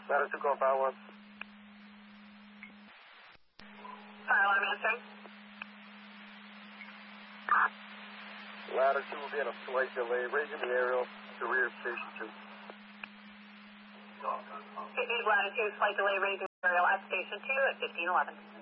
Ladder 2, call Power 1. Fire alarm answering. Ladder 2 will be on a slight delay, raising the aerial to rear station 2. Latitude, flight delay, raising aerial at station 2 at 1511.